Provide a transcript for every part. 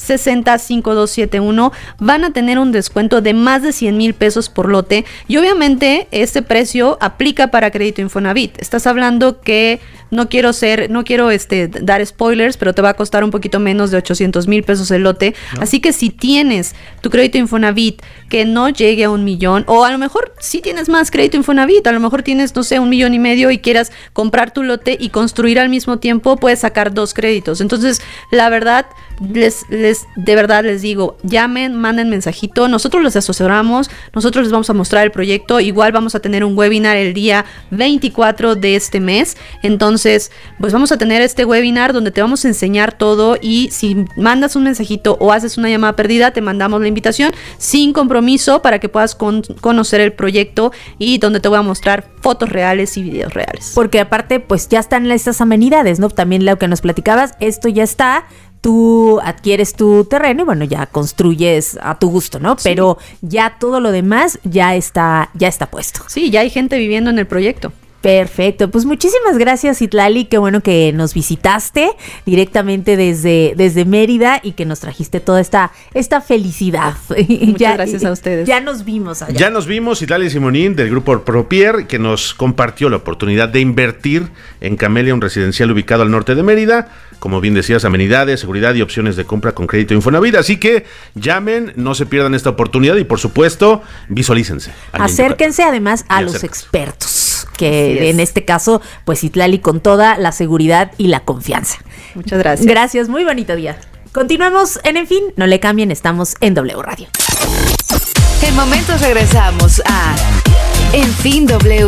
605271 van a tener un descuento de más de 100,000 pesos por lote, y obviamente este precio aplica para crédito Infonavit. Estás hablando que no quiero dar spoilers, pero te va a costar un poquito menos de 800,000 pesos el lote. ¿No? Así que si tienes tu crédito Infonavit que no llegue a 1,000,000, o a lo mejor sí tienes más crédito Infonavit, a lo mejor tienes, no sé, 1,500,000 y quieras comprar tu lote y construir al mismo tiempo, puedes sacar 2 créditos. Entonces, la verdad, de verdad les digo, llamen, manden mensajito, nosotros los asesoramos, nosotros les vamos a mostrar el proyecto. Igual vamos a tener un webinar el día 24 de este mes. Entonces, pues vamos a tener este webinar donde te vamos a enseñar todo, y si mandas un mensajito o haces una llamada perdida, te mandamos la invitación sin compromiso para que puedas conocer el proyecto, y donde te voy a mostrar fotos reales y videos reales. Porque aparte, pues ya están estas amenidades, ¿no? También lo que nos platicabas, esto ya está. Tú adquieres tu terreno y bueno, ya construyes a tu gusto, ¿no? Sí. Pero ya todo lo demás ya está puesto. Sí, ya hay gente viviendo en el proyecto. Perfecto, pues muchísimas gracias, Citlali, qué bueno que nos visitaste directamente desde Mérida y que nos trajiste toda esta felicidad. Muchas gracias a ustedes. Ya nos vimos allá. Ya nos vimos, Citlali Simonín del grupo Propier, que nos compartió la oportunidad de invertir en Camelia, un residencial ubicado al norte de Mérida. Como bien decías, amenidades, seguridad y opciones de compra con crédito Infonavit. Así que llamen, no se pierdan esta oportunidad y por supuesto, visualícense. Acérquense además a los expertos, que en este caso, pues Citlali con toda la seguridad y la confianza. Muchas gracias. Gracias, muy bonito día. Continuamos en fin, no le cambien, estamos en W Radio. En momentos regresamos a En Fin W.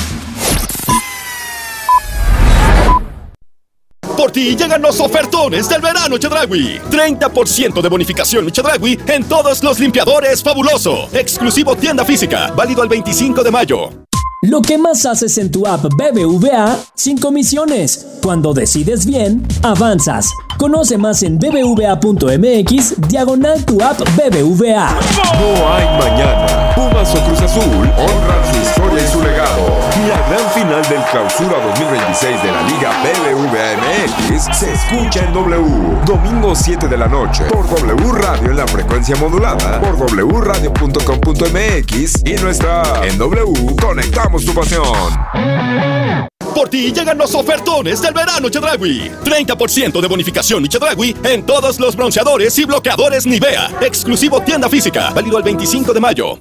Por ti llegan los ofertones del verano Chedraui. 30% de bonificación Chedraui en todos los limpiadores fabuloso. Exclusivo tienda física, válido al 25 de mayo. Lo que más haces en tu app BBVA sin comisiones. Cuando decides bien, avanzas. Conoce más en bbva.mx/tu app BBVA. No hay mañana. Pumas o Cruz Azul honran su historia y su legado. La gran final del Clausura 2026 de la Liga BBVA MX se escucha en W. Domingo 7 de la noche por W Radio en la frecuencia modulada, por wradio.com.mx y nuestra app. En W conectamos tu pasión. Por ti llegan los ofertones del verano Chedraui. 30% de bonificación Chedraui en todos los bronceadores y bloqueadores Nivea. Exclusivo tienda física, válido el 25 de mayo.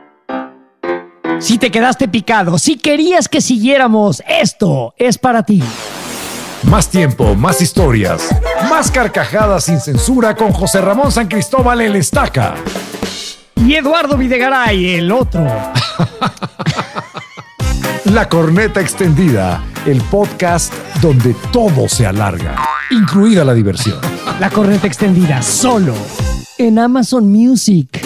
Si te quedaste picado, si querías que siguiéramos, esto es para ti. Más tiempo, más historias, más carcajadas sin censura con José Ramón San Cristóbal el Estaca. Y Eduardo Videgaray, el otro. La Corneta Extendida, el podcast donde todo se alarga, incluida la diversión. La Corneta Extendida, solo en Amazon Music.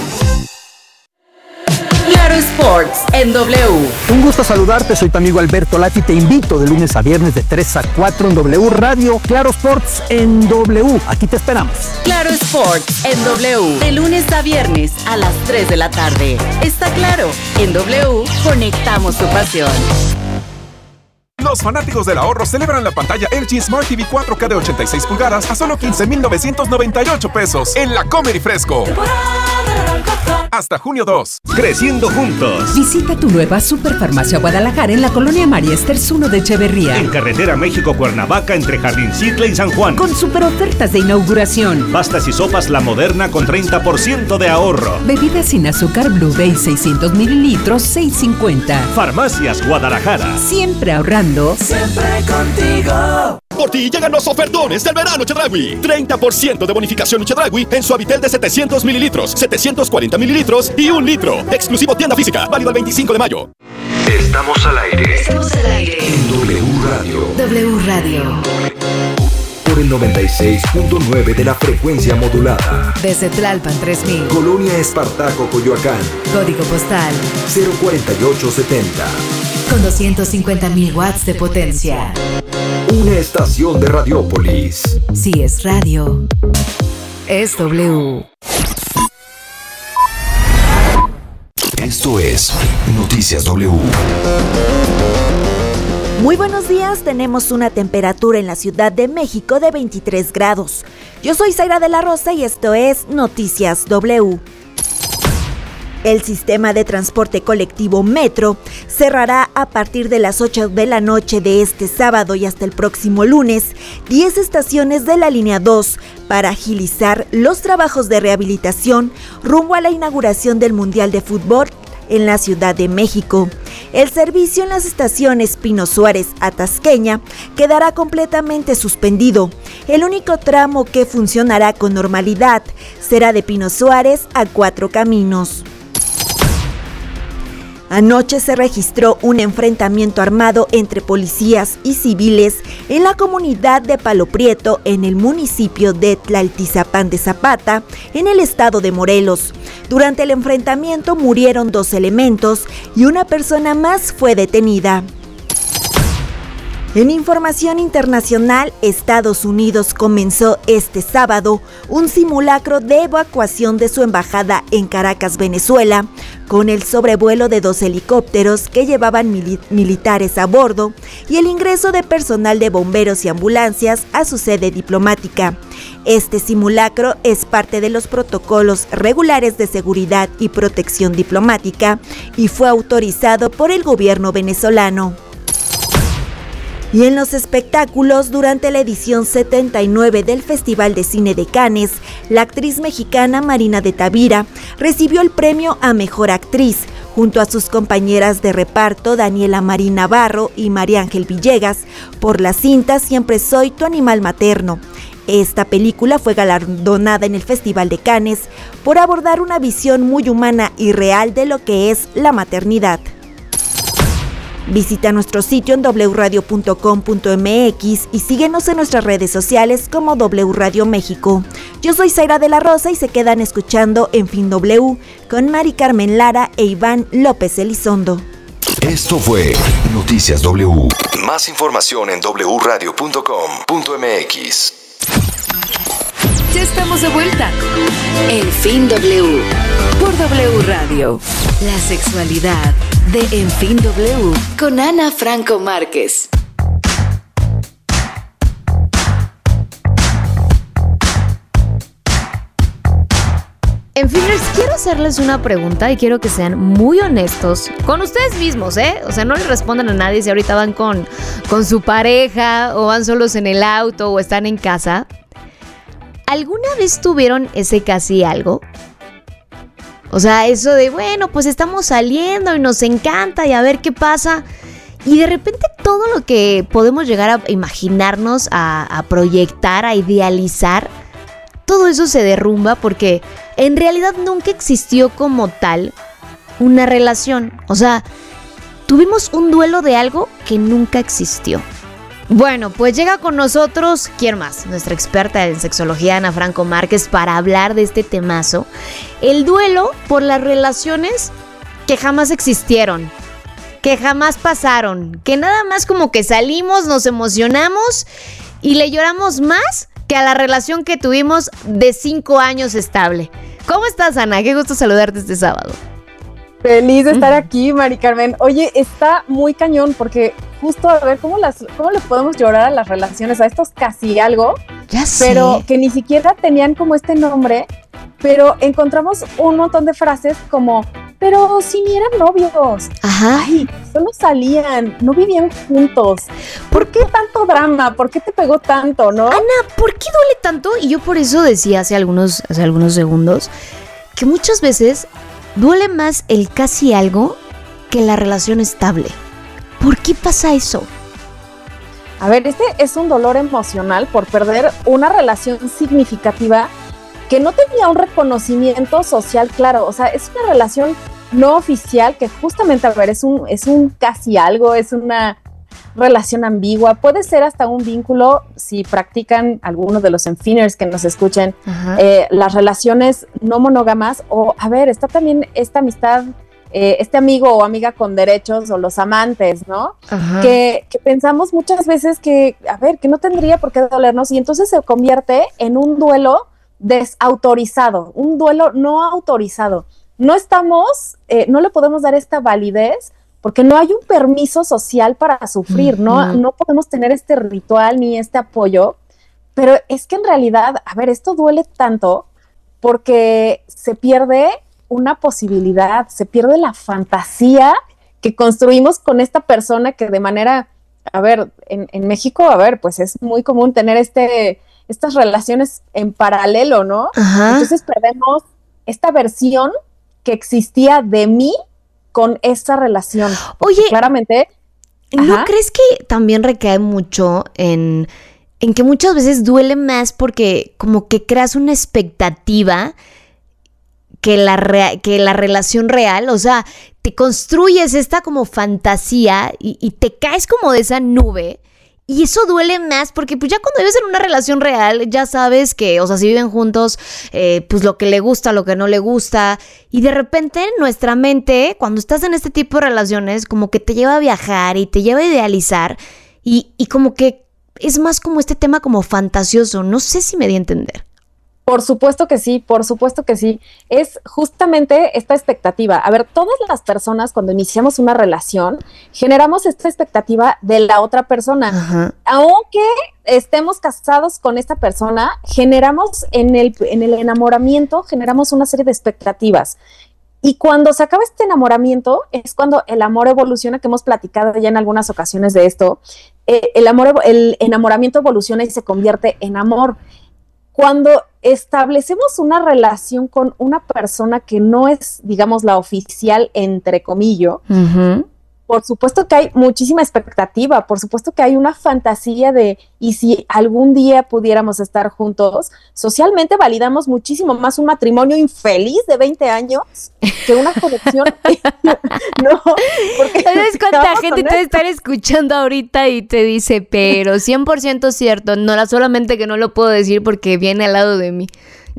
Claro Sports en W. Un gusto saludarte, soy tu amigo Alberto Lati. Te invito de lunes a viernes de 3 a 4 en W Radio. Claro Sports en W. Aquí te esperamos. Claro Sports en W. De lunes a viernes a las 3 de la tarde. Está claro, en W conectamos tu pasión. Los fanáticos del ahorro celebran la pantalla LG Smart TV 4K de 86 pulgadas a solo 15,998 pesos en la Comer y Fresco. Hasta junio 2. Creciendo juntos. Visita tu nueva Superfarmacia Guadalajara en la colonia María Esters 1 de Echeverría. En carretera México-Cuernavaca entre Jardincitle y San Juan. Con super ofertas de inauguración. Pastas y sopas La Moderna con 30% de ahorro. Bebidas sin azúcar Blue Day 600 mililitros, $6.50. Farmacias Guadalajara. Siempre ahorrando. Siempre contigo. Por ti llegan los ofertones del verano Chedraui. 30% de bonificación Chedraui en Suavitel de 700 mililitros, 740 mililitros y 1 litro. Exclusivo tienda física, válido el 25 de mayo. Estamos al aire. Estamos al aire. En W Radio. W Radio. Por el 96.9 de la frecuencia modulada. Desde Tlalpan 3000. Colonia Espartaco, Coyoacán. Código postal 04870. Con 250,000 watts de potencia. Una estación de Radiópolis. Si es radio, es W. Esto es Noticias W. Muy buenos días, tenemos una temperatura en la Ciudad de México de 23 grados. Yo soy Zaira de la Rosa y esto es Noticias W. El sistema de transporte colectivo Metro cerrará a partir de las 8 de la noche de este sábado y hasta el próximo lunes 10 estaciones de la línea 2 para agilizar los trabajos de rehabilitación rumbo a la inauguración del Mundial de Fútbol en la Ciudad de México. El servicio en las estaciones Pino Suárez a Tasqueña quedará completamente suspendido. El único tramo que funcionará con normalidad será de Pino Suárez a Cuatro Caminos. Anoche se registró un enfrentamiento armado entre policías y civiles en la comunidad de Palo Prieto, en el municipio de Tlaltizapán de Zapata, en el estado de Morelos. Durante el enfrentamiento murieron 2 elementos y una persona más fue detenida. En información internacional, Estados Unidos comenzó este sábado un simulacro de evacuación de su embajada en Caracas, Venezuela, con el sobrevuelo de 2 helicópteros que llevaban militares a bordo y el ingreso de personal de bomberos y ambulancias a su sede diplomática. Este simulacro es parte de los protocolos regulares de seguridad y protección diplomática y fue autorizado por el gobierno venezolano. Y en los espectáculos, durante la edición 79 del Festival de Cine de Cannes, la actriz mexicana Marina de Tavira recibió el premio a Mejor Actriz, junto a sus compañeras de reparto Daniela Marín Navarro y María Ángel Villegas, por la cinta Siempre soy tu animal materno. Esta película fue galardonada en el Festival de Cannes por abordar una visión muy humana y real de lo que es la maternidad. Visita nuestro sitio en wradio.com.mx y síguenos en nuestras redes sociales como W Radio México. Yo soy Zaira de la Rosa y se quedan escuchando En Fin W con Mari Carmen Lara e Iván López Elizondo. Esto fue Noticias W. Más información en wradio.com.mx. Ya estamos de vuelta. En Fin W. Por W Radio. La sexualidad de En Fin W con Ana Franco Márquez. En fin, quiero hacerles una pregunta y quiero que sean muy honestos con ustedes mismos, ¿eh? O sea, no le respondan a nadie si ahorita van con su pareja o van solos en el auto o están en casa. ¿Alguna vez tuvieron ese casi algo? O sea, eso de, bueno, pues estamos saliendo y nos encanta y a ver qué pasa. Y de repente todo lo que podemos llegar a imaginarnos, a proyectar, a idealizar, todo eso se derrumba porque en realidad nunca existió como tal una relación. O sea, tuvimos un duelo de algo que nunca existió. Bueno, pues llega con nosotros, ¿quién más? Nuestra experta en sexología, Ana Franco Márquez, para hablar de este temazo. El duelo por las relaciones que jamás existieron, que jamás pasaron, que nada más como que salimos, nos emocionamos y le lloramos más que a la relación que tuvimos de 5 años estable. ¿Cómo estás, Ana? Qué gusto saludarte este sábado. Feliz de estar aquí, Mari Carmen. Oye, está muy cañón porque justo a ver cómo le podemos llorar a las relaciones, a estos casi algo, ya sé, pero que ni siquiera tenían como este nombre, pero encontramos un montón de frases como, pero si ni eran novios, ajá, ay, solo salían, no vivían juntos. ¿Por qué tanto drama? ¿Por qué te pegó tanto, no? Ana, ¿por qué duele tanto? Y yo por eso decía hace algunos segundos que muchas veces duele más el casi algo que la relación estable. ¿Por qué pasa eso? A ver, este es un dolor emocional por perder una relación significativa que no tenía un reconocimiento social claro. O sea, es una relación no oficial que justamente, a ver, es un casi algo, es una relación ambigua, puede ser hasta un vínculo si practican algunos de los enfiners que nos escuchen, las relaciones no monógamas, o a ver, está también esta amistad, este amigo o amiga con derechos, o los amantes, ¿no? Que pensamos muchas veces que, a ver, que no tendría por qué dolernos, y entonces se convierte en un duelo desautorizado, un duelo no autorizado. No le podemos dar esta validez porque no hay un permiso social para sufrir, no podemos tener este ritual ni este apoyo, pero es que en realidad, a ver, esto duele tanto porque se pierde una posibilidad, se pierde la fantasía que construimos con esta persona que de manera, a ver, en México, a ver, pues es muy común tener estas relaciones en paralelo, ¿no? Ajá. Entonces perdemos esta versión que existía de mí con esa relación. Oye, claramente, ¿no crees que también recae mucho en que muchas veces duele más porque como que creas una expectativa que la relación real? O sea, te construyes esta como fantasía y te caes como de esa nube. Y eso duele más porque pues ya cuando vives en una relación real ya sabes que, o sea, si viven juntos, pues lo que le gusta, lo que no le gusta. Y de repente nuestra mente, cuando estás en este tipo de relaciones, como que te lleva a viajar y te lleva a idealizar. Y como que es más como este tema como fantasioso. No sé si me di a entender. Por supuesto que sí, por supuesto que sí. Es justamente esta expectativa. A ver, todas las personas cuando iniciamos una relación generamos esta expectativa de la otra persona. Ajá. Aunque estemos casados con esta persona, generamos en el enamoramiento, generamos una serie de expectativas. Y cuando se acaba este enamoramiento es cuando el amor evoluciona, que hemos platicado ya en algunas ocasiones de esto. El enamoramiento evoluciona y se convierte en amor. Cuando establecemos una relación con una persona que no es, digamos, la oficial, entre comillas, por supuesto que hay muchísima expectativa, por supuesto que hay una fantasía de, y si algún día pudiéramos estar juntos, socialmente validamos muchísimo más un matrimonio infeliz de 20 años que una conexión. No, porque ¿sabes cuánta gente te debe estar escuchando ahorita y te dice, pero 100% cierto, no era solamente que no lo puedo decir porque viene al lado de mí?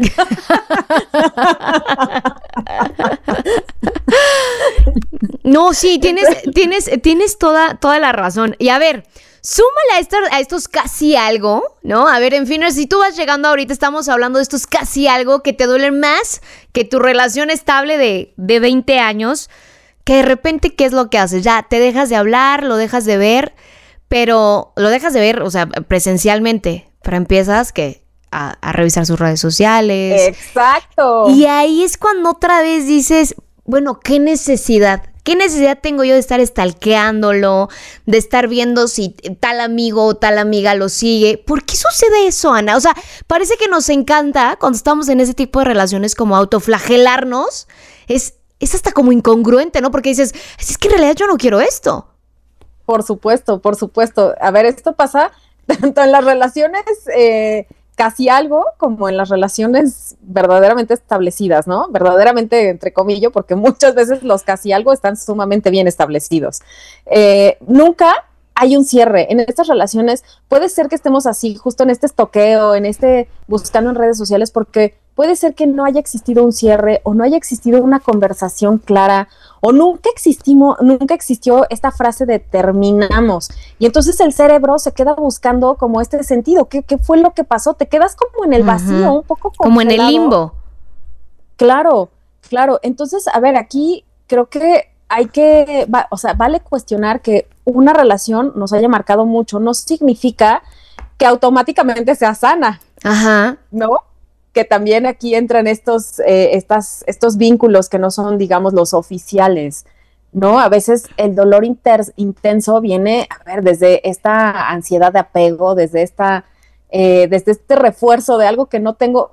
No, sí, tienes toda la razón. Y a ver, súmale a estos casi algo, ¿no? A ver, en fin, si tú vas llegando ahorita, estamos hablando de estos casi algo que te duelen más que tu relación estable de 20 años, que de repente, ¿qué es lo que haces? Ya, te dejas de hablar, lo dejas de ver, pero lo dejas de ver, o sea, presencialmente, pero empiezas a revisar sus redes sociales. Exacto. Y ahí es cuando otra vez dices, bueno, ¿qué necesidad tengo yo de estar stalkeándolo, de estar viendo si tal amigo o tal amiga lo sigue? ¿Por qué sucede eso, Ana? O sea, parece que nos encanta cuando estamos en ese tipo de relaciones como autoflagelarnos. Es hasta como incongruente, ¿no? Porque dices, es que en realidad yo no quiero esto. Por supuesto. A ver, esto pasa tanto en las relaciones casi algo como en las relaciones verdaderamente establecidas, ¿no? Verdaderamente, entre comillas, porque muchas veces los casi algo están sumamente bien establecidos. Nunca hay un cierre. En estas relaciones puede ser que estemos así, justo en este estoqueo, buscando en redes sociales, porque puede ser que no haya existido un cierre o no haya existido una conversación clara o nunca existió esta frase de terminamos. Y entonces el cerebro se queda buscando como este sentido. ¿Qué fue lo que pasó? Te quedas como en el vacío, un poco congelado. Como en el limbo. Claro. Entonces, a ver, aquí creo que vale cuestionar que una relación nos haya marcado mucho. No significa que automáticamente sea sana. Ajá. ¿No? Que también aquí entran estos vínculos que no son, digamos, los oficiales, ¿no? A veces el dolor intenso viene, a ver, desde esta ansiedad de apego, desde este refuerzo de algo que no tengo,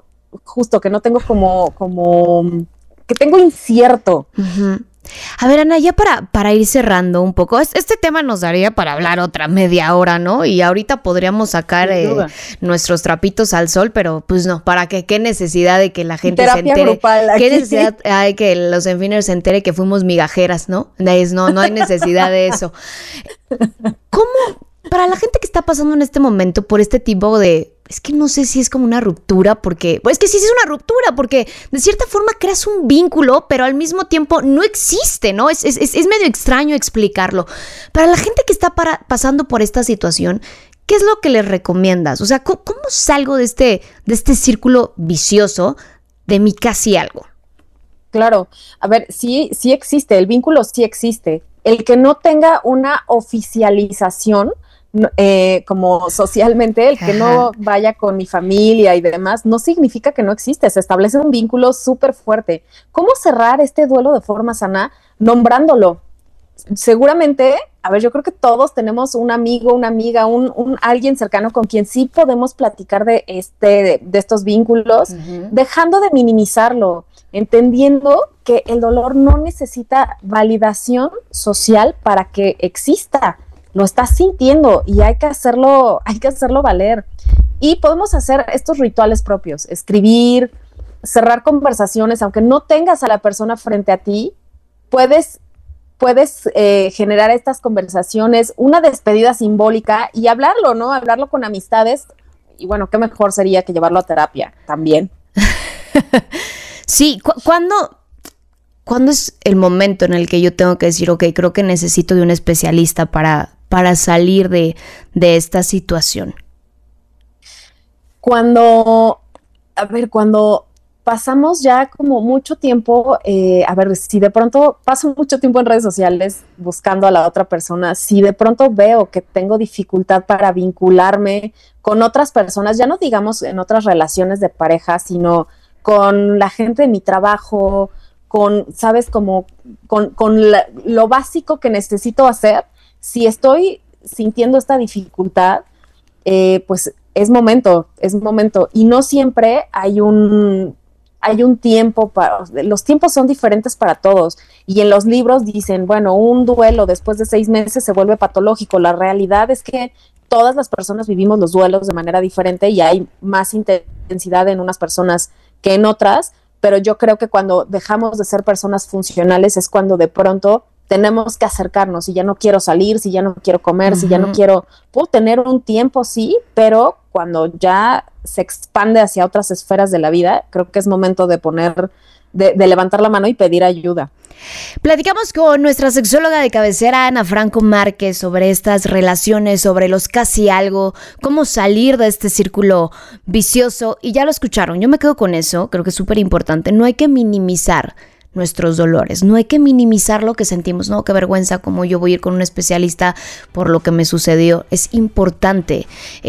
que tengo incierto. Uh-huh. A ver, Ana, ya para ir cerrando un poco, este tema nos daría para hablar otra media hora, ¿no? Y ahorita podríamos sacar nuestros trapitos al sol, pero pues no, ¿para qué? ¿Qué necesidad de que la gente se entere? Grupal aquí. ¿Qué necesidad hay que los Enfiners se entere que fuimos migajeras, ¿no? No hay necesidad de eso. ¿Cómo, para la gente que está pasando en este momento por este tipo de... Es que no sé si es como una ruptura, porque... Es que sí es una ruptura, porque de cierta forma creas un vínculo, pero al mismo tiempo no existe, ¿no? Es medio extraño explicarlo. Para la gente que está pasando por esta situación, ¿qué es lo que les recomiendas? O sea, ¿cómo salgo de este círculo vicioso de mi casi algo? Claro. A ver, sí existe, el vínculo sí existe, el que no tenga una oficialización como socialmente, el que no vaya con mi familia y demás, no significa que no existe, se establece un vínculo súper fuerte. ¿Cómo cerrar este duelo de forma sana? Nombrándolo. Seguramente, a ver, yo creo que todos tenemos un amigo, una amiga, un alguien cercano con quien sí podemos platicar de estos vínculos, dejando de minimizarlo, entendiendo que el dolor no necesita validación social para que exista. Lo estás sintiendo y hay que hacerlo valer. Y podemos hacer estos rituales propios, escribir, cerrar conversaciones, aunque no tengas a la persona frente a ti, puedes generar estas conversaciones, una despedida simbólica y hablarlo, ¿no? Hablarlo con amistades. Y bueno, qué mejor sería que llevarlo a terapia también. Sí, ¿cuándo es el momento en el que yo tengo que decir, ok, creo que necesito de un especialista para salir de esta situación? Cuando pasamos ya como mucho tiempo, si de pronto paso mucho tiempo en redes sociales buscando a la otra persona, si de pronto veo que tengo dificultad para vincularme con otras personas, ya no digamos en otras relaciones de pareja, sino con la gente de mi trabajo, ¿sabes? Como con lo básico que necesito hacer. Si estoy sintiendo esta dificultad, pues es momento. Y no siempre hay un tiempo los tiempos son diferentes para todos. Y en los libros dicen, bueno, un duelo después de 6 meses se vuelve patológico. La realidad es que todas las personas vivimos los duelos de manera diferente y hay más intensidad en unas personas que en otras, pero yo creo que cuando dejamos de ser personas funcionales es cuando de pronto tenemos que acercarnos. Si ya no quiero salir, si ya no quiero comer, si ya no puedo tener un tiempo, sí, pero cuando ya se expande hacia otras esferas de la vida, creo que es momento de levantar la mano y pedir ayuda. Platicamos con nuestra sexóloga de cabecera, Ana Franco Márquez, sobre estas relaciones, sobre los casi algo, cómo salir de este círculo vicioso. Y ya lo escucharon, yo me quedo con eso, creo que es súper importante. No hay que minimizar nuestros dolores, no hay que minimizar lo que sentimos. No, qué vergüenza, como yo voy a ir con un especialista por lo que me sucedió. Es importante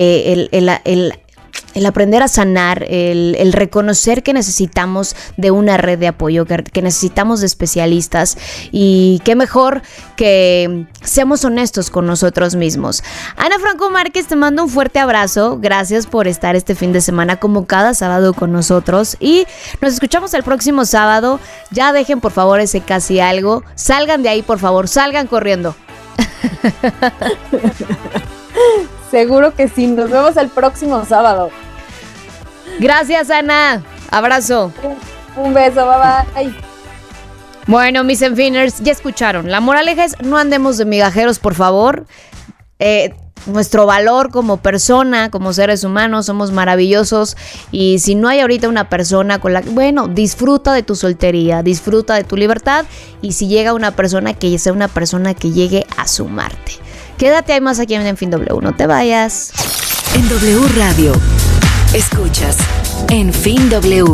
el aprender a sanar, el reconocer que necesitamos de una red de apoyo, que necesitamos de especialistas, y qué mejor que seamos honestos con nosotros mismos. Ana Franco Márquez, te mando un fuerte abrazo. Gracias por estar este fin de semana como cada sábado con nosotros y nos escuchamos el próximo sábado. Ya dejen por favor ese casi algo. Salgan de ahí, por favor, salgan corriendo. Seguro que sí, nos vemos el próximo sábado. Gracias, Ana. Abrazo. Un beso, bye bye. Bueno, mis Enfiners, ya escucharon. La moraleja es: no andemos de migajeros, por favor. Nuestro valor como persona, como seres humanos, somos maravillosos. Y si no hay ahorita una persona con la que, bueno, disfruta de tu soltería, disfruta de tu libertad. Y si llega una persona, que sea una persona que llegue a sumarte. Quédate ahí más aquí en En Fin W, no te vayas. En W Radio, escuchas En Fin W.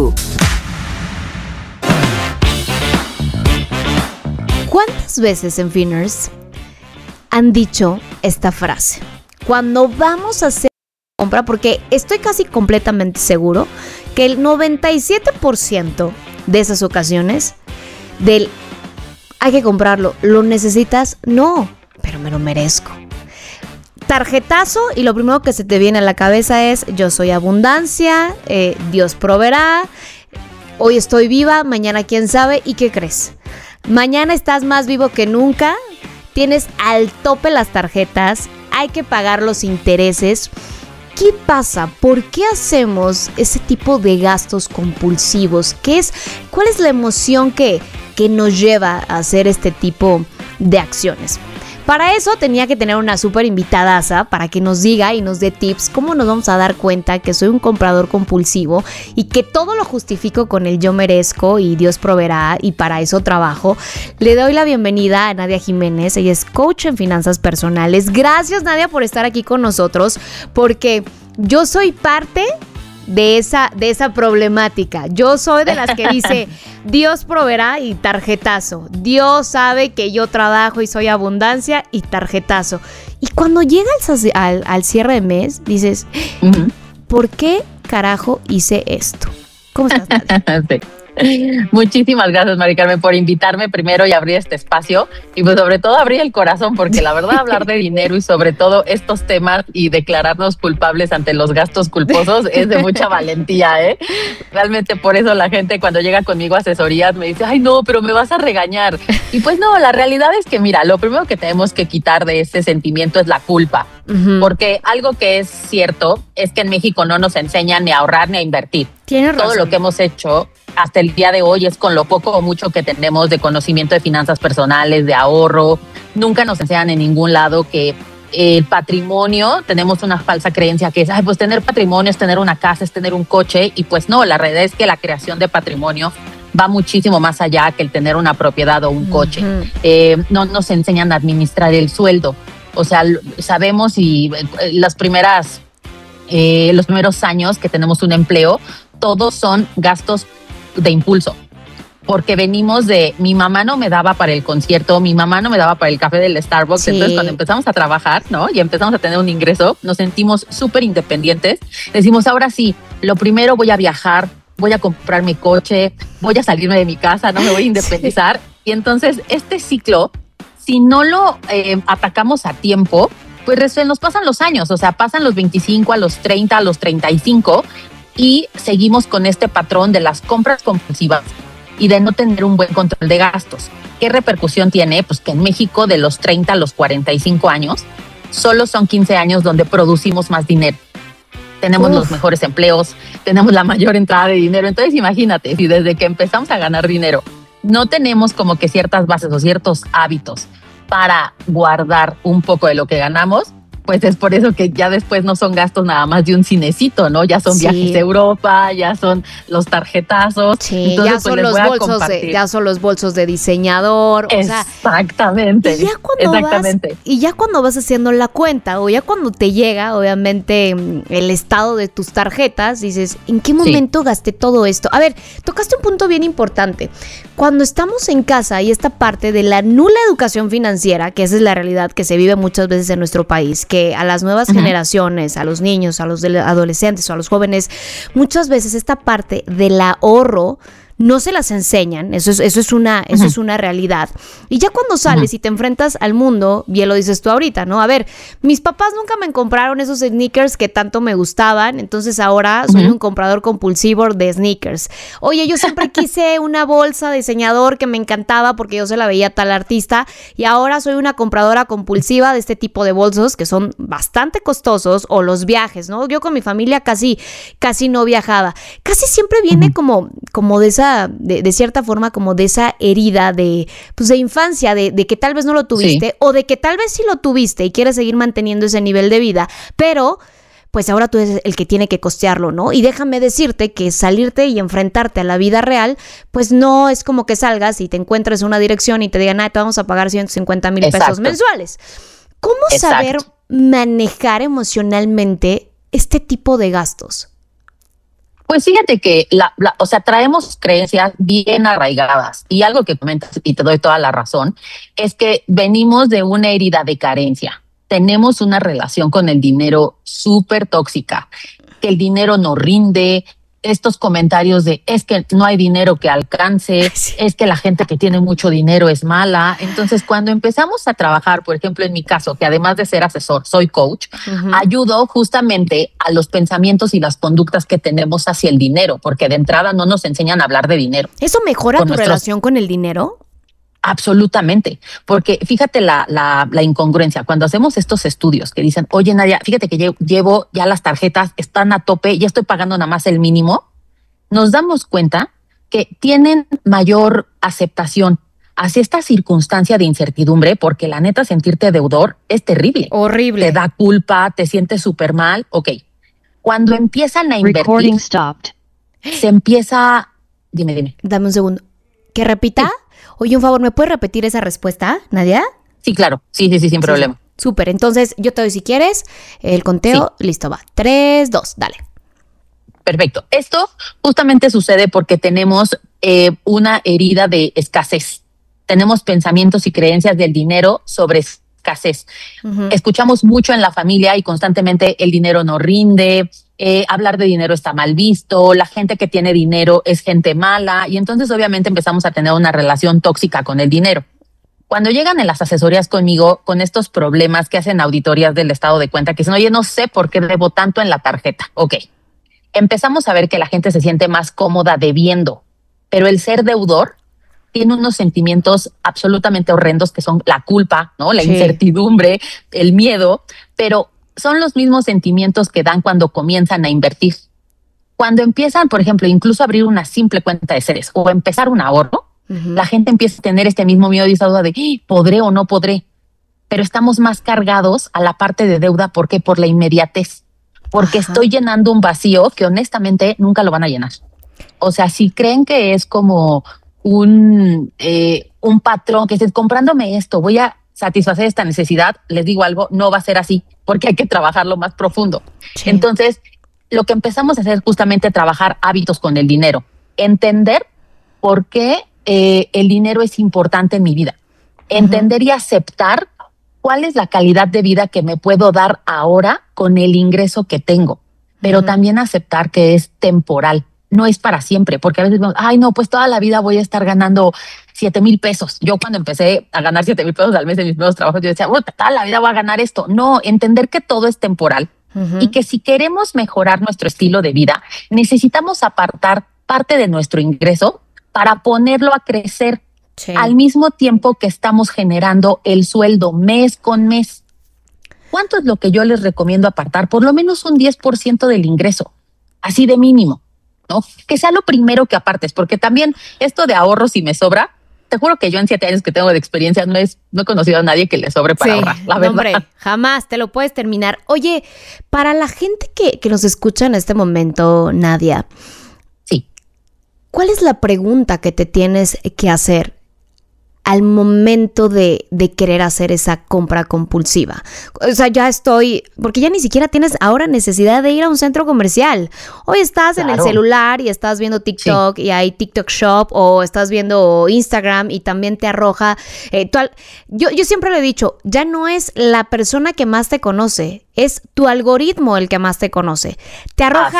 ¿Cuántas veces, Enfiners, han dicho esta frase? Cuando vamos a hacer una compra, porque estoy casi completamente seguro que el 97% de esas ocasiones hay que comprarlo, ¿lo necesitas? No, pero me lo merezco. Tarjetazo y lo primero que se te viene a la cabeza es: yo soy abundancia, Dios proveerá, hoy estoy viva, mañana quién sabe. ¿Y qué crees? Mañana estás más vivo que nunca, tienes al tope las tarjetas, hay que pagar los intereses. ¿Qué pasa? ¿Por qué hacemos ese tipo de gastos compulsivos? ¿Cuál es la emoción que nos lleva a hacer este tipo de acciones? Para eso tenía que tener una súper invitadaza para que nos diga y nos dé tips cómo nos vamos a dar cuenta que soy un comprador compulsivo y que todo lo justifico con el yo merezco y Dios proveerá y para eso trabajo. Le doy la bienvenida a Nadia Jiménez, ella es coach en finanzas personales. Gracias, Nadia, por estar aquí con nosotros, porque yo soy parte de esa problemática. Yo soy de las que dice, Dios proveerá y tarjetazo. Dios sabe que yo trabajo y soy abundancia y tarjetazo. Y cuando llega al cierre de mes, dices, ¿por qué carajo hice esto? ¿Cómo estás, Nadia? Sí. Muchísimas gracias, Mari Carmen, por invitarme primero y abrir este espacio y pues sobre todo abrir el corazón, porque la verdad hablar de dinero y sobre todo estos temas y declararnos culpables ante los gastos culposos es de mucha valentía, ¿eh? Realmente por eso la gente cuando llega conmigo a asesorías me dice, ay no, pero me vas a regañar. Y pues no, la realidad es que mira, lo primero que tenemos que quitar de ese sentimiento es la culpa, porque algo que es cierto es que en México no nos enseñan ni a ahorrar ni a invertir. Tienes razón. Todo lo que hemos hecho hasta el día de hoy es con lo poco o mucho que tenemos de conocimiento de finanzas personales, de ahorro. Nunca nos enseñan en ningún lado que el patrimonio, tenemos una falsa creencia que es, ay, pues tener patrimonio es tener una casa, es tener un coche, y pues no, la realidad es que la creación de patrimonio va muchísimo más allá que el tener una propiedad o un coche. No nos enseñan a administrar el sueldo. O sea, sabemos y los primeros años que tenemos un empleo, todos son gastos de impulso, porque venimos de mi mamá no me daba para el concierto, mi mamá no me daba para el café del Starbucks. Sí. Entonces cuando empezamos a trabajar, ¿no? Y empezamos a tener un ingreso, nos sentimos súper independientes. Decimos, ahora sí, lo primero voy a viajar, voy a comprar mi coche, voy a salirme de mi casa, no me voy a independizar. Sí. Y entonces este ciclo, si no lo atacamos a tiempo, pues nos pasan los años, o sea, pasan los 25, a los 30, a los 35 y seguimos con este patrón de las compras compulsivas y de no tener un buen control de gastos. ¿Qué repercusión tiene? Pues que en México de los 30 a los 45 años solo son 15 años donde producimos más dinero. Tenemos los mejores empleos, tenemos la mayor entrada de dinero. Entonces imagínate, si desde que empezamos a ganar dinero no tenemos como que ciertas bases o ciertos hábitos para guardar un poco de lo que ganamos, pues es por eso que ya después no son gastos nada más de un cinecito, ¿no? Ya son viajes a Europa, ya son los tarjetazos. Sí, entonces, ya son los bolsos de diseñador. Exactamente. Y ya cuando vas haciendo la cuenta o ya cuando te llega, obviamente, el estado de tus tarjetas, dices, ¿en qué momento gasté todo esto? A ver, tocaste un punto bien importante. Cuando estamos en casa y esta parte de la nula educación financiera, que esa es la realidad que se vive muchas veces en nuestro país, que a las nuevas generaciones, a los niños, a los adolescentes o a los jóvenes, muchas veces esta parte del ahorro no se las enseñan, eso es una realidad. Y ya cuando sales y te enfrentas al mundo, bien lo dices tú ahorita, ¿no? A ver, mis papás nunca me compraron esos sneakers que tanto me gustaban, entonces ahora soy un comprador compulsivo de sneakers. Oye, yo siempre quise una bolsa de diseñador que me encantaba porque yo se la veía a tal artista y ahora soy una compradora compulsiva de este tipo de bolsos que son bastante costosos, o los viajes, ¿no? Yo con mi familia casi no viajaba. Casi siempre viene como de cierta forma como de esa herida de infancia, de que tal vez no lo tuviste, o de que tal vez sí lo tuviste y quieres seguir manteniendo ese nivel de vida, pero pues ahora tú eres el que tiene que costearlo, ¿no? Y déjame decirte que salirte y enfrentarte a la vida real, pues no es como que salgas y te encuentres en una dirección y te digan, te vamos a pagar 150,000 pesos mensuales. ¿Cómo saber manejar emocionalmente este tipo de gastos? Pues fíjate que o sea, traemos creencias bien arraigadas, y algo que comentas y te doy toda la razón es que venimos de una herida de carencia. Tenemos una relación con el dinero súper tóxica, que el dinero no rinde, estos comentarios de es que no hay dinero que alcance, es que la gente que tiene mucho dinero es mala. Entonces, cuando empezamos a trabajar, por ejemplo, en mi caso, que además de ser asesor, soy coach, ayudo justamente a los pensamientos y las conductas que tenemos hacia el dinero, porque de entrada no nos enseñan a hablar de dinero. ¿Eso mejora tu relación con el dinero? Absolutamente, porque fíjate la incongruencia. Cuando hacemos estos estudios que dicen, oye Nadia, fíjate que llevo ya las tarjetas, están a tope, ya estoy pagando nada más el mínimo, nos damos cuenta que tienen mayor aceptación hacia esta circunstancia de incertidumbre, porque la neta sentirte deudor es terrible. Horrible. Te da culpa, te sientes súper mal. Ok, cuando empiezan a invertir, se empieza... Dime. Dame un segundo. ¿Que repita? Sí. Oye, un favor, ¿me puedes repetir esa respuesta, Nadia? Sí, claro. Sí, sin problema. Súper. Entonces, yo te doy, si quieres, el conteo. Listo, va. 3, 2, dale. Perfecto. Esto justamente sucede porque tenemos una herida de escasez. Tenemos pensamientos y creencias del dinero sobre escasez. Escuchamos mucho en la familia y constantemente el dinero no rinde, hablar de dinero está mal visto, la gente que tiene dinero es gente mala y entonces obviamente empezamos a tener una relación tóxica con el dinero. Cuando llegan en las asesorías conmigo con estos problemas que hacen auditorías del estado de cuenta, que dicen, oye, no sé por qué debo tanto en la tarjeta. Ok, empezamos a ver que la gente se siente más cómoda debiendo, pero el ser deudor tiene unos sentimientos absolutamente horrendos que son la culpa, ¿no? La incertidumbre, el miedo, pero son los mismos sentimientos que dan cuando comienzan a invertir. Cuando empiezan, por ejemplo, incluso a abrir una simple cuenta de Ceres o empezar un ahorro, la gente empieza a tener este mismo miedo y esa duda de ¿podré o no podré? Pero estamos más cargados a la parte de deuda. ¿Por qué? Por la inmediatez. Porque estoy llenando un vacío que honestamente nunca lo van a llenar. O sea, si creen que es como un patrón que estés comprándome esto, voy a satisfacer esta necesidad, les digo algo, no va a ser así, porque hay que trabajarlo más profundo. Entonces, lo que empezamos a hacer es justamente trabajar hábitos con el dinero, entender por qué el dinero es importante en mi vida, entender y aceptar cuál es la calidad de vida que me puedo dar ahora con el ingreso que tengo, pero también aceptar que es temporal. No es para siempre, porque a veces decimos, ay, no, pues toda la vida voy a estar ganando 7,000 pesos. Yo cuando empecé a ganar 7,000 pesos al mes en mis primeros trabajos, yo decía, bueno, toda la vida voy a ganar esto. No, entender que todo es temporal y que si queremos mejorar nuestro estilo de vida, necesitamos apartar parte de nuestro ingreso para ponerlo a crecer al mismo tiempo que estamos generando el sueldo mes con mes. ¿Cuánto es lo que yo les recomiendo apartar? Por lo menos un 10% del ingreso, así de mínimo. ¿No? Que sea lo primero que apartes, porque también esto de ahorro si me sobra, te juro que yo en 7 años que tengo de experiencia no he conocido a nadie que le sobre para ahorrar, la verdad. Hombre, jamás te lo puedes terminar. Oye, para la gente que nos escucha en este momento, Nadia, ¿cuál es la pregunta que te tienes que hacer al momento de querer hacer esa compra compulsiva? O sea, ya estoy, porque ya ni siquiera tienes ahora necesidad de ir a un centro comercial. Hoy estás en el celular y estás viendo TikTok y hay TikTok Shop o estás viendo Instagram y también te arroja. Yo siempre le he dicho, ya no es la persona que más te conoce, es tu algoritmo el que más te conoce. Te arroja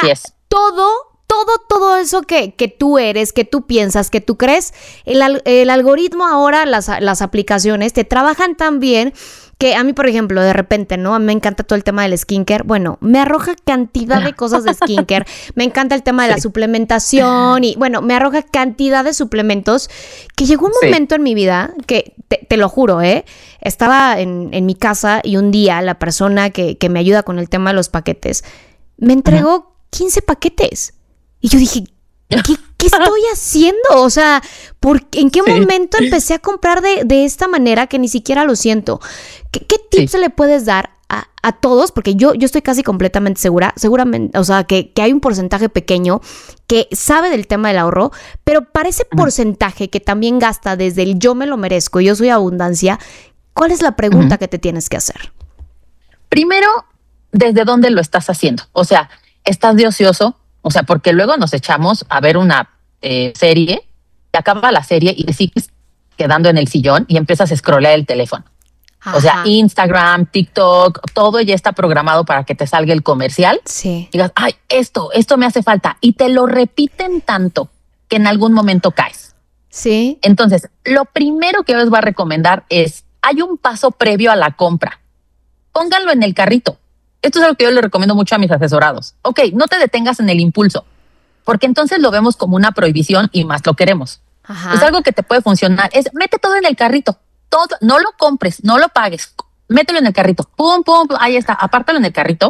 todo eso que tú eres, que tú piensas, que tú crees. El algoritmo ahora, las aplicaciones te trabajan tan bien que a mí, por ejemplo, de repente, ¿no? A mí me encanta todo el tema del skincare. Bueno, me arroja cantidad de cosas de skincare. Me encanta el tema de la suplementación y, bueno, me arroja cantidad de suplementos que llegó un momento en mi vida que, te lo juro, estaba en mi casa y un día la persona que me ayuda con el tema de los paquetes me entregó 15 paquetes. Y yo dije, ¿qué estoy haciendo? O sea, ¿en qué momento empecé a comprar de esta manera que ni siquiera lo siento? ¿Qué tips le puedes dar a todos? Porque yo estoy casi completamente seguramente, o sea, que hay un porcentaje pequeño que sabe del tema del ahorro, pero para ese porcentaje que también gasta desde el yo me lo merezco, yo soy abundancia, ¿cuál es la pregunta que te tienes que hacer? Primero, ¿desde dónde lo estás haciendo? O sea, ¿estás de ocioso? O sea, porque luego nos echamos a ver una serie, y acaba la serie y te sigues quedando en el sillón y empiezas a scrollear el teléfono. O sea, Instagram, TikTok, todo ya está programado para que te salga el comercial. Y digas, ay, esto me hace falta. Y te lo repiten tanto que en algún momento caes. Entonces, lo primero que yo les voy a recomendar es, hay un paso previo a la compra. Pónganlo en el carrito. Esto es algo que yo le recomiendo mucho a mis asesorados. Ok, no te detengas en el impulso, porque entonces lo vemos como una prohibición y más lo queremos. Es algo que te puede funcionar. Es mete todo en el carrito. Todo, no lo compres, no lo pagues. Mételo en el carrito. Pum, pum, pum, ahí está. Apártalo en el carrito.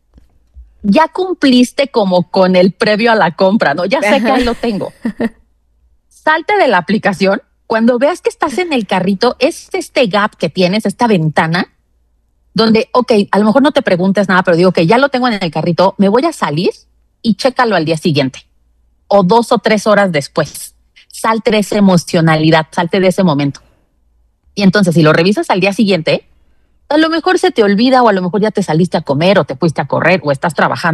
Ya cumpliste como con el previo a la compra, ¿no? Ya sé que ahí lo tengo. Salte de la aplicación. Cuando veas que estás en el carrito, es este gap que tienes, esta ventana, donde, ok, a lo mejor no te preguntes nada, pero digo que ya lo tengo en el carrito, me voy a salir y chécalo al día siguiente o 2 o 3 horas después. Salte de esa emocionalidad, salte de ese momento. Y entonces, si lo revisas al día siguiente, a lo mejor se te olvida o a lo mejor ya te saliste a comer o te fuiste a correr o estás trabajando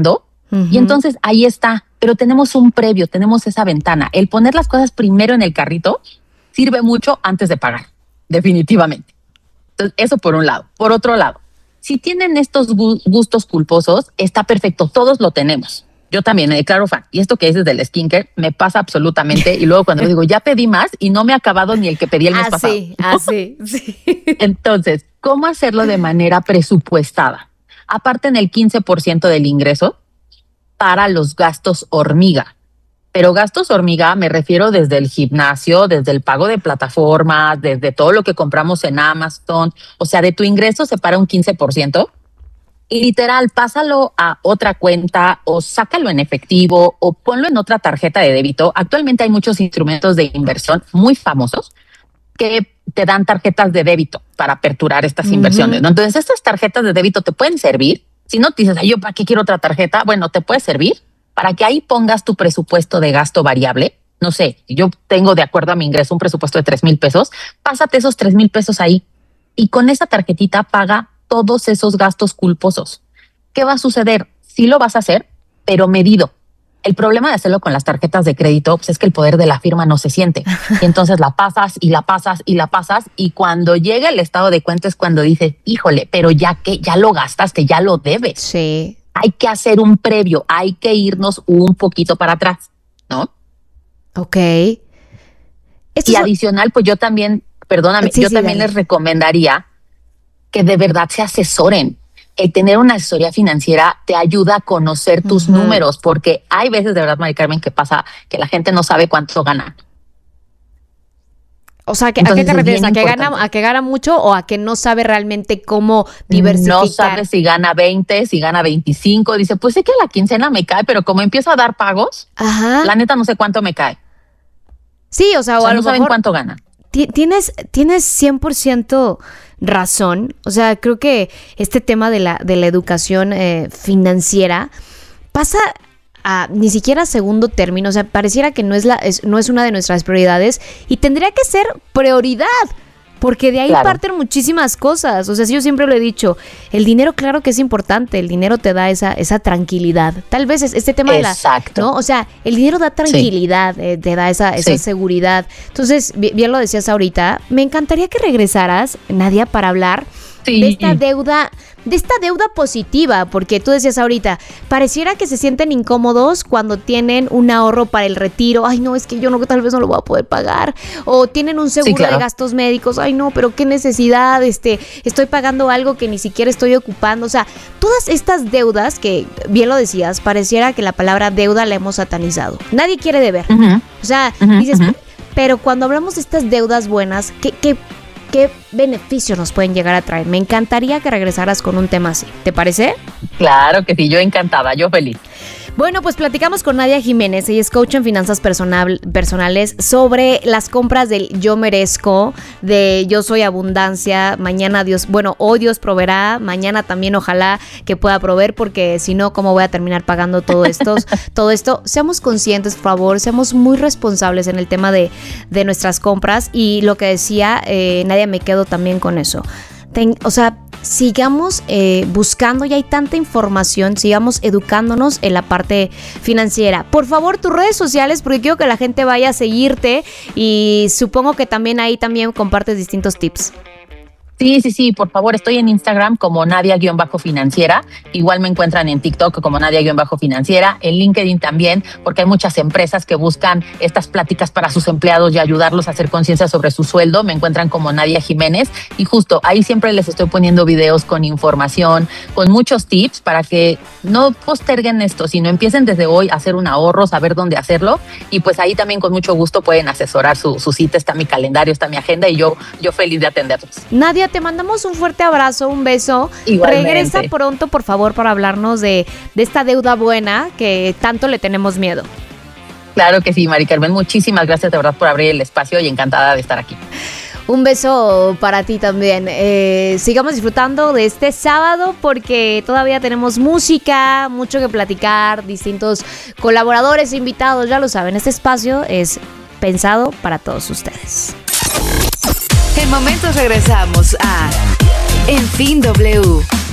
Y entonces ahí está, pero tenemos un previo, tenemos esa ventana. El poner las cosas primero en el carrito sirve mucho antes de pagar, definitivamente. Entonces, eso por un lado. Por otro lado, si tienen estos gustos culposos, está perfecto, todos lo tenemos. Yo también me declaro fan. Y esto que dices del skincare me pasa absolutamente. Y luego cuando digo, ya pedí más y no me ha acabado ni el que pedí el mes pasado. Sí. Entonces, ¿cómo hacerlo de manera presupuestada? Aparten el 15% del ingreso para los gastos hormiga. Pero gastos hormiga me refiero desde el gimnasio, desde el pago de plataformas, desde todo lo que compramos en Amazon. O sea, de tu ingreso separa un 15%. Y literal, pásalo a otra cuenta o sácalo en efectivo o ponlo en otra tarjeta de débito. Actualmente hay muchos instrumentos de inversión muy famosos que te dan tarjetas de débito para aperturar estas inversiones, ¿no? Entonces, estas tarjetas de débito te pueden servir. Si no te dices, yo para qué quiero otra tarjeta, bueno, te puede servir para que ahí pongas tu presupuesto de gasto variable. No sé, yo tengo de acuerdo a mi ingreso un presupuesto de 3,000 pesos, pásate esos 3,000 pesos ahí y con esa tarjetita paga todos esos gastos culposos. ¿Qué va a suceder? Sí lo vas a hacer, pero medido. El problema de hacerlo con las tarjetas de crédito pues, es que el poder de la firma no se siente. Y entonces la pasas y la pasas y la pasas y cuando llega el estado de cuenta es cuando dices, híjole, pero ya que ya lo gastaste, ya lo debes. Sí. Hay que hacer un previo, hay que irnos un poquito para atrás, ¿no? Ok. Y adicional, pues yo también, perdóname, yo también les recomendaría que de verdad se asesoren. El tener una asesoría financiera te ayuda a conocer tus números, porque hay veces, de verdad, Mari Carmen, que pasa que la gente no sabe cuánto gana. O sea, ¿a qué te refieres? ¿A que gana mucho o a que no sabe realmente cómo diversificar? No sabe si gana 20, si gana 25. Dice, pues sé que la quincena me cae, pero como empiezo a dar pagos, la neta no sé cuánto me cae. Sí, o sea a no lo saben mejor cuánto gana. Tienes 100% razón. O sea, creo que este tema de la educación financiera pasa a ni siquiera segundo término. O sea, pareciera que no es una de nuestras prioridades y tendría que ser prioridad. Porque de ahí parten muchísimas cosas. O sea, yo siempre lo he dicho, el dinero claro que es importante, el dinero te da esa tranquilidad. Tal vez este tema de ¿no? O sea, el dinero da tranquilidad, te da esa seguridad. Entonces, bien lo decías ahorita, me encantaría que regresaras, Nadia, para hablar de esta deuda positiva, porque tú decías ahorita, pareciera que se sienten incómodos cuando tienen un ahorro para el retiro. Ay, no, es que yo tal vez no lo voy a poder pagar. O tienen un seguro de gastos médicos. Ay, no, pero qué necesidad, estoy pagando algo que ni siquiera estoy ocupando. O sea, todas estas deudas que, bien lo decías, pareciera que la palabra deuda la hemos satanizado. Nadie quiere deber. O sea, dices, pero cuando hablamos de estas deudas buenas, ¿qué beneficios nos pueden llegar a traer? Me encantaría que regresaras con un tema así. ¿Te parece? Claro que sí, yo encantada, yo feliz. Bueno, pues platicamos con Nadia Jiménez, ella es coach en finanzas personales, sobre las compras del Yo Merezco, de Yo Soy Abundancia. Mañana hoy Dios proveerá, mañana también ojalá que pueda proveer, porque si no, ¿cómo voy a terminar pagando todo esto? Seamos conscientes, por favor, seamos muy responsables en el tema de nuestras compras. Y lo que decía Nadia, me quedo también con eso. O sea, sigamos buscando, ya hay tanta información, sigamos educándonos en la parte financiera. Por favor, tus redes sociales, porque quiero que la gente vaya a seguirte y supongo que también ahí también compartes distintos tips. Sí, por favor, estoy en Instagram como Nadia-financiera, igual me encuentran en TikTok como Nadia-financiera, en LinkedIn también, porque hay muchas empresas que buscan estas pláticas para sus empleados y ayudarlos a hacer conciencia sobre su sueldo. Me encuentran como Nadia Jiménez y justo ahí siempre les estoy poniendo videos con información, con muchos tips para que no posterguen esto, sino empiecen desde hoy a hacer un ahorro, saber dónde hacerlo, y pues ahí también con mucho gusto pueden asesorar su cita. Está mi calendario, está mi agenda y yo feliz de atenderlos. Nadia, te mandamos un fuerte abrazo, un beso. Igualmente. Regresa pronto, por favor, para hablarnos de esta deuda buena que tanto le tenemos miedo. Claro que sí, Mari Carmen. Muchísimas gracias de verdad por abrir el espacio y encantada de estar aquí. Un beso para ti también. Sigamos disfrutando de este sábado porque todavía tenemos música, mucho que platicar, distintos colaboradores, invitados, ya lo saben. Este espacio es pensado para todos ustedes. En momentos regresamos a En Fin W.